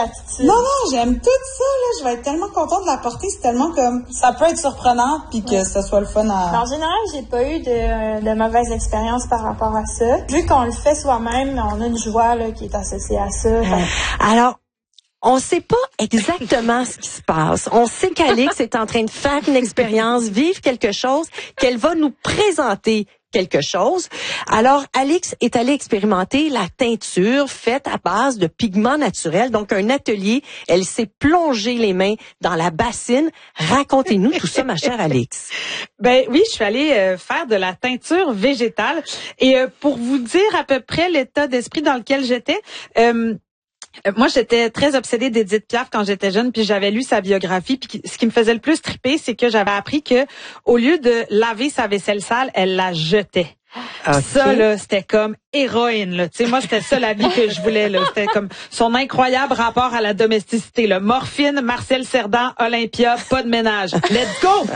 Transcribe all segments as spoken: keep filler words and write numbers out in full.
l'attitude. Non, non, j'aime tout ça, là. Je vais être tellement contente de la porter. C'est tellement comme, ça peut être surprenant, puis que ouais. ça soit le fun à... En général, j'ai pas eu de, de mauvaises expériences par rapport à ça. Vu qu'on le fait soi-même, on a une joie, là, qui est associée à ça. Euh, alors, on sait pas exactement ce qui se passe. On sait qu'Alix est en train de faire une expérience, vivre quelque chose, qu'elle va nous présenter quelque chose. Alors, Alix est allée expérimenter la teinture faite à base de pigments naturels. Donc, un atelier. Elle s'est plongée les mains dans la bassine. Racontez-nous tout ça, ma chère Alix. Ben oui, je suis allée euh, faire de la teinture végétale. Et euh, pour vous dire à peu près l'état d'esprit dans lequel j'étais, euh, moi, j'étais très obsédée d'Édith Piaf quand j'étais jeune, puis j'avais lu sa biographie. Puis ce qui me faisait le plus triper, c'est que j'avais appris que au lieu de laver sa vaisselle sale, elle la jetait. Okay. Ça, là, c'était comme héroïne, là. Tu sais, moi, c'était ça la vie que je voulais, là. C'était comme son incroyable rapport à la domesticité, là. Morphine, Marcel Cerdan, Olympia, pas de ménage. Let's go!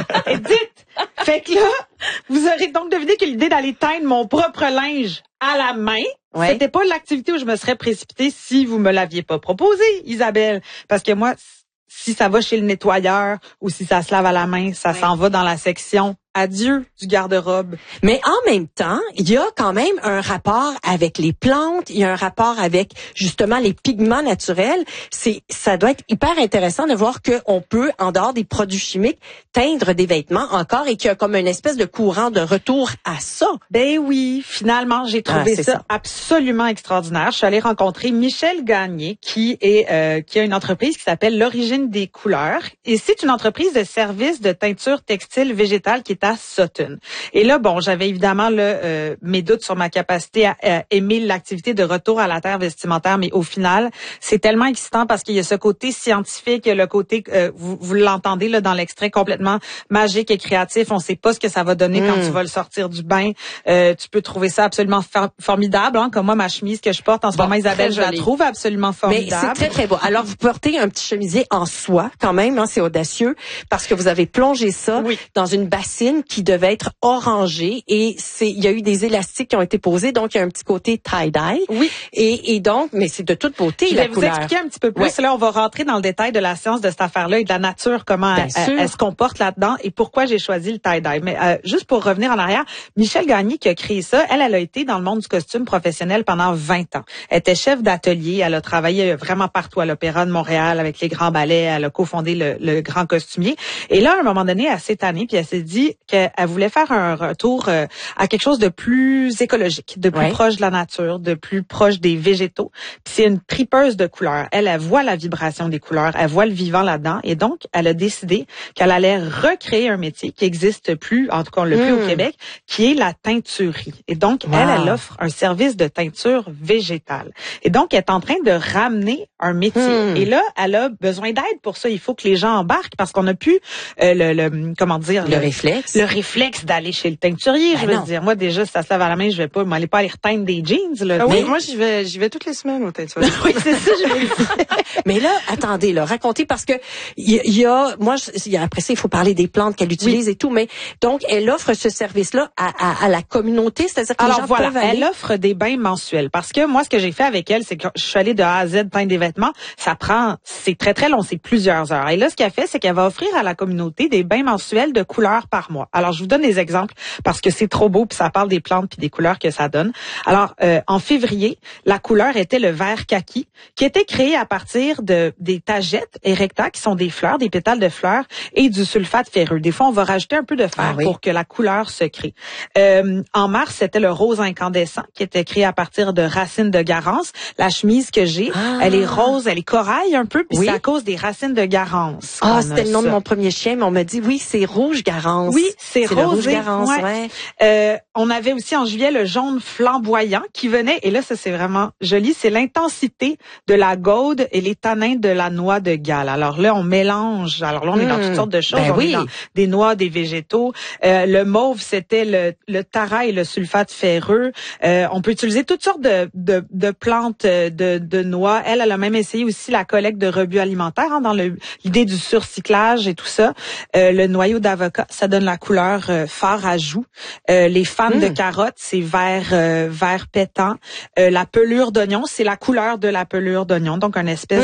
Édith! Fait que là, vous aurez donc deviné que l'idée d'aller teindre mon propre linge à la main, ouais. c'était pas l'activité où je me serais précipitée si vous me l'aviez pas proposé, Isabelle. Parce que moi, si ça va chez le nettoyeur ou si ça se lave à la main, ça ouais. s'en va dans la section adieu du garde-robe. Mais en même temps, il y a quand même un rapport avec les plantes, il y a un rapport avec justement les pigments naturels. C'est, ça doit être hyper intéressant de voir qu'on peut, en dehors des produits chimiques, teindre des vêtements encore et qu'il y a comme une espèce de courant de retour à ça. Ben oui, finalement, j'ai trouvé ah, ça, ça absolument extraordinaire. Je suis allée rencontrer Michel Gagné, qui est euh, qui a une entreprise qui s'appelle L'Origine des couleurs. Et c'est une entreprise de services de teinture textile végétale qui est à Sutton. Et là, bon, j'avais évidemment là, euh, mes doutes sur ma capacité à, à aimer l'activité de retour à la terre vestimentaire, mais au final, c'est tellement excitant parce qu'il y a ce côté scientifique, le côté, euh, vous, vous l'entendez là dans l'extrait, complètement magique et créatif. On sait pas ce que ça va donner mmh. quand tu vas le sortir du bain. Euh, tu peux trouver ça absolument for- formidable, hein, comme moi, ma chemise que je porte en ce bon, moment, Isabelle, je la trouve absolument formidable. Mais c'est très, très beau. Alors, vous portez un petit chemisier en soie, quand même, hein, c'est audacieux, parce que vous avez plongé ça oui. dans une bassine qui devait être orangée et c'est, il y a eu des élastiques qui ont été posés, donc il y a un petit côté tie-dye. Oui. Et, et donc, mais c'est de toute beauté, je la vais couleur. vous expliquer un petit peu plus. Ouais. Là, on va rentrer dans le détail de la science de cette affaire-là et de la nature, comment elle, elle, elle se comporte là-dedans et pourquoi j'ai choisi le tie-dye. Mais euh, juste pour revenir en arrière, Michel Gagné qui a créé ça, elle, elle a été dans le monde du costume professionnel pendant vingt ans. Elle était chef d'atelier, elle a travaillé vraiment partout à l'Opéra de Montréal avec les grands ballets, elle a cofondé le, le Grand Costumier. Et là, à un moment donné, elle s'est tannée, puis elle s'est dit qu'elle voulait faire un retour euh, à quelque chose de plus écologique, de plus ouais. proche de la nature, de plus proche des végétaux. Puis c'est une tripeuse de couleurs. Elle, elle voit la vibration des couleurs, elle voit le vivant là-dedans, et donc elle a décidé qu'elle allait recréer un métier qui n'existe plus, en tout cas on l'a mmh. plus au Québec, qui est la teinturerie. Et donc wow. elle, elle offre un service de teinture végétale. Et donc elle est en train de ramener un métier. Mmh. Et là, elle a besoin d'aide pour ça. Il faut que les gens embarquent parce qu'on n'a plus euh, le, le comment dire le, le réflexe, le réflexe d'aller chez le teinturier. Ben je veux non. dire, moi déjà, si ça se lave à la main, je vais pas m'aller pas aller reteindre des jeans. Là. Ah oui, mais moi j'y vais, j'y vais toutes les semaines au teinturier. oui, c'est ça. Je vais... mais là, attendez, là, racontez parce que il y, y a, moi, y a, après ça, il faut parler des plantes qu'elle utilise oui. et tout. Mais donc, elle offre ce service-là à, à, à la communauté, c'est-à-dire que Alors, les gens voilà, peuvent aller. Elle offre des bains mensuels parce que moi, ce que j'ai fait avec elle, c'est que je suis allée de A à Z teindre des vêtements. Ça prend, c'est très très long, c'est plusieurs heures. Et là, ce qu'elle fait, c'est qu'elle va offrir à la communauté des bains mensuels de couleurs par mois. Alors, je vous donne des exemples parce que c'est trop beau puis ça parle des plantes puis des couleurs que ça donne. Alors, euh, en février, la couleur était le vert kaki, qui était créé à partir de des tagettes erecta, qui sont des fleurs, des pétales de fleurs, et du sulfate ferreux. Des fois, on va rajouter un peu de fer ah, oui. pour que la couleur se crée. Euh, en mars, c'était le rose incandescent, qui était créé à partir de racines de garance. La chemise que j'ai, ah. elle est rose, elle est corail un peu, puis oui. c'est à cause des racines de garance. Ah, c'était le nom ça. de mon premier chien, mais on m'a dit, oui, c'est rouge garance. Oui, c'est, c'est rouge garance, ouais. ouais. Euh, on avait aussi en juillet le jaune flamboyant qui venait, et là, ça c'est vraiment joli, c'est l'intensité de la gaude et les tanins de la noix de Galles. Alors là, on mélange, alors là, on mmh. est dans toutes sortes de choses. Ben on oui. est dans des noix, des végétaux. Euh, le mauve, c'était le, le tara et le sulfate ferreux. Euh, on peut utiliser toutes sortes de, de, de plantes de, de noix. Elle, elle a même essayé aussi la collecte de rebuts alimentaires, hein, dans le, l'idée du surcyclage et tout ça. Euh, le noyau d'avocat, ça donne la couleur euh, phare à joues. Euh, les fans mmh. de carottes, c'est vert, euh, vert pétant. Euh, la pelure d'oignon, c'est la couleur de la pelure d'oignon, donc une espèce